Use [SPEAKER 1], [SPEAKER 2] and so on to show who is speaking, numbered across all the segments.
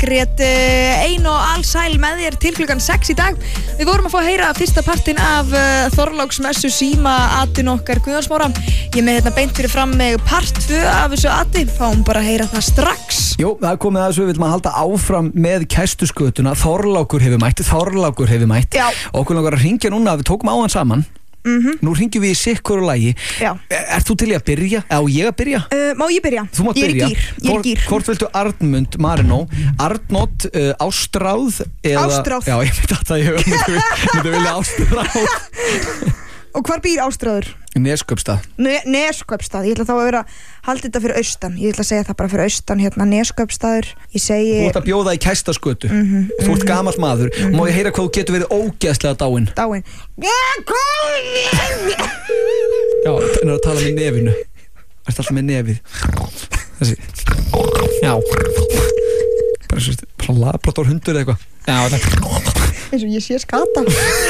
[SPEAKER 1] Margrét, ein og alsæl með þér til klukkan 6 í dag. Við vorum að fá að heyra fyrsta partinn af Þorláksmessu síma atinn okkar Guðjónsmára. Ég með hérna beint fyrir fram með part 2 af þessu ati, fáum bara að heyra það strax.
[SPEAKER 2] Jú, það er komið að þessu, við viljum að halda áfram með kæstuskötuna. Þorlákur hefur mætt.
[SPEAKER 1] Já.
[SPEAKER 2] Okkur langar að hringja núna, við tókum á hann saman. Nú hringjum við í sikkur og lagi.
[SPEAKER 1] Já.
[SPEAKER 2] Ert þú til í að byrja? Á ég að byrja?
[SPEAKER 1] Má ég byrja?
[SPEAKER 2] Þú mátt byrja.
[SPEAKER 1] Ég er í gír.
[SPEAKER 2] Hvort viltu Arnmund Marinó, Arnótt, Ástráð eða...
[SPEAKER 1] Ástráð.
[SPEAKER 2] Já, ég myndi að ég myndi vilja Ástráð.
[SPEAKER 1] Og hvar býr Ástráður?
[SPEAKER 2] Neskaupstað.
[SPEAKER 1] Neskaupstað, ég ætla þá að vera haldið þetta fyrir austan. Ég ætla að segja það bara fyrir austan, hérna Neskaupstaður. Ég segi...
[SPEAKER 2] Þú ert að bjóða í kæstaskötu. Þú ert gamall maður. Má ég heyra hvað þú getur verið ógeðslega dáinn?
[SPEAKER 1] Dáinn.
[SPEAKER 2] Já, það er að tala með nefinu. Það er alltaf með nefið. Þessi. Já. Bara labrador hundur eða eitthvað. Já, það.
[SPEAKER 1] Eins og ég sé skata.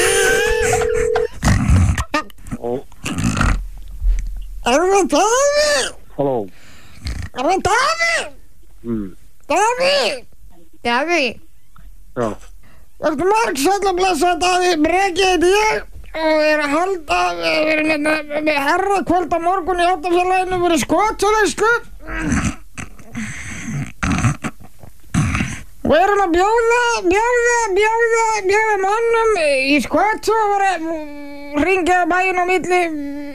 [SPEAKER 1] Er það Davíð?
[SPEAKER 3] Halló.
[SPEAKER 1] Er það Davíð? Davíð? Davíð?
[SPEAKER 3] Já.
[SPEAKER 1] Ertu margsæll að blessa Davíð? Breki heiti ég og er að halda, við erum með herrakvöld á morgun í Hátafélaginu fyrir skotveislu. Og erum að bjóða mannum í skotu og vera hringja bæinn á milli.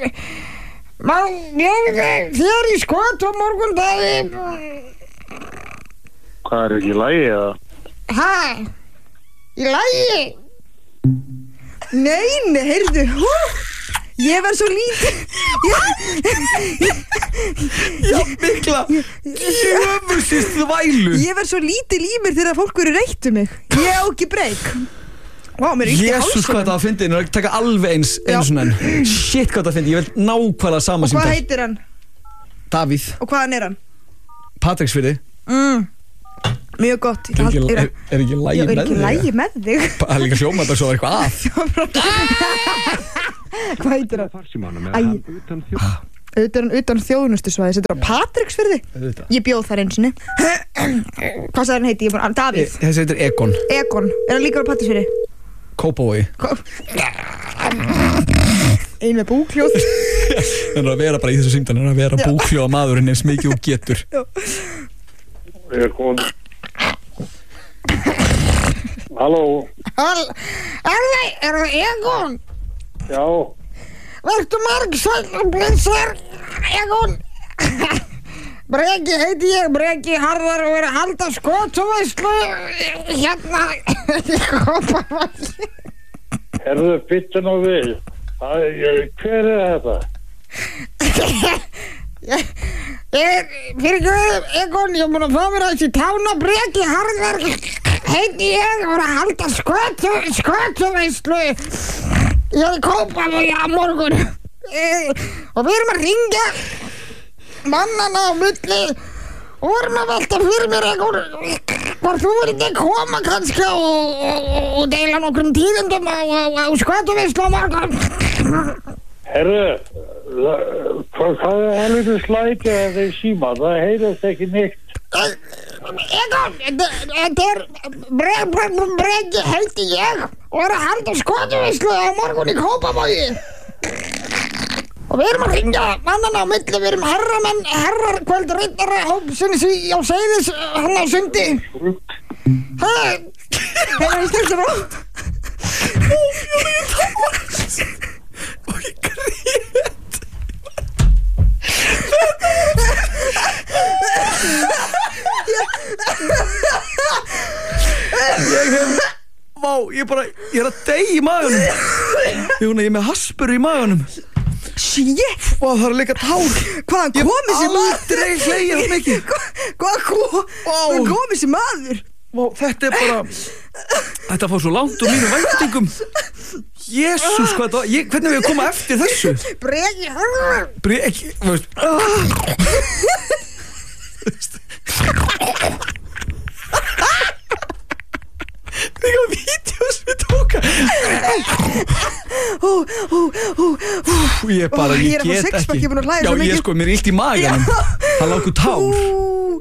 [SPEAKER 1] Bjóða þér í skotu á morgun Davíð.
[SPEAKER 3] Hvað er ekki í lagi eða?
[SPEAKER 1] Hæ? Í lagi? Nei, heyrðu. Ég verð svo lítið.
[SPEAKER 2] Já, mikla jöfusist þvælu.
[SPEAKER 1] Ég verð svo lítil í mér þegar fólk verður reitt mig. Ég á ekki breyk. Vá, mér er illt í hálsinum.
[SPEAKER 2] Jesús, hvað það fyndi, það er að taka alveg eins svona enn. Shit, hvað það fyndi, ég vil nákvæmlega sama
[SPEAKER 1] Og
[SPEAKER 2] sem
[SPEAKER 1] hvað
[SPEAKER 2] það.
[SPEAKER 1] heitir hann?
[SPEAKER 2] Davíð.
[SPEAKER 1] Og hvaðan er hann?
[SPEAKER 2] Patreksfirði.
[SPEAKER 1] Mjög gott.
[SPEAKER 2] Er ekki lægi með þig?
[SPEAKER 1] Er ekki lægi með þig?
[SPEAKER 2] Það er líka hljómað að svo eitthvað að.
[SPEAKER 1] Hvað heitir hann? Utan þjóðnustusvæði. Þetta er á Patreksfirði. Ég bjóð þar einu sinni. Hvað sagði hann heiti? Davíð.
[SPEAKER 2] Þessi heitir Egon.
[SPEAKER 1] Egon. Er hann líka á Patreksfirði?
[SPEAKER 2] Kópavogi.
[SPEAKER 1] Ein með búkljóð.
[SPEAKER 2] Það er að vera bara í þessu símdan, það er að vera búkljóða maðurinn eins mikið og getur.
[SPEAKER 3] Egon. Halló.
[SPEAKER 1] Er það Egon?
[SPEAKER 3] Já.
[SPEAKER 1] Vertu margsæll og blessar, Egon. Breki heiti ég, Breki Harðar og er að halda skotveislu hérna í Kópavogi.
[SPEAKER 3] Herðu, byttu nú við. Hver er þetta?
[SPEAKER 1] Fyrir Egon, ég er búin að fá mér þessi tána. Breki Harðar heiti ég og er að halda skotveislu í Kópavogi á morgun. Og við erum að ringja mannana á milli og erum að velta fyrir mér Egon hvort þú verður ekki að koma kannski og deila nokkrum tíðindum á skotveislu á morgun.
[SPEAKER 3] Herðu, hvað er helviti slækja þetta í síma? Það heyrðast ekki neitt.
[SPEAKER 1] Egon, þetta er Breki heiti ég og er að halda skotveislu á morgun í Kópavogi. Og við erum að ringja mannana á milli, við erum herrakvöld riddara hópsins á Seyðis, hann á Sundi. Hefur þið styrkt það á?
[SPEAKER 2] Og ég grét. Ég er að deyja í maganum. Ég er með haspur í maganum.
[SPEAKER 1] Shit!
[SPEAKER 2] Og það er líka tár.
[SPEAKER 1] Hvaðan kom þessi maður?
[SPEAKER 2] Aldrei hlegið það mikið.
[SPEAKER 1] Hvaðan kom þessi maður?
[SPEAKER 2] Þetta er bara... Þetta fór svo langt úr mínum væntingum. Jesús, hvað þetta var? Hvernig við koma eftir þessu? Breki, Líka vídeos við tóka. Ég get ekki.
[SPEAKER 1] Ég er að fá sexpack, ég er búin að hlæja svo mikið.
[SPEAKER 2] Já, mér er illt í maganum. Það lágu tár.